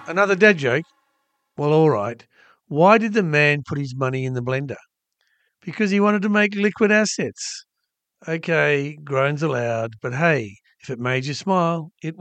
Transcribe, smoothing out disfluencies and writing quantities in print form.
Another dad joke? Well, all right. Why did the man put his money in the blender? Because he wanted to make liquid assets. Okay, groans allowed, but hey, if it made you smile, it